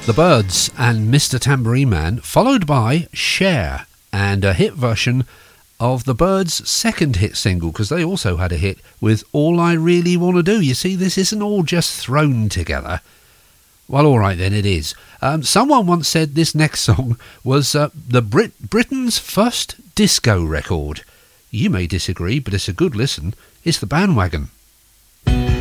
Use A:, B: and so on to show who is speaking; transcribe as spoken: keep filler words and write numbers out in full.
A: The Byrds and Mister Tambourine Man, followed by Cher and a hit version of the Byrds' second hit single, because they also had a hit with All I Really Want to Do. You see, this isn't all just thrown together. Well, all right then, it is. Um, someone once said this next song was uh, the Brit- Britain's first disco record. You may disagree, but it's a good listen. It's The Bandwagon.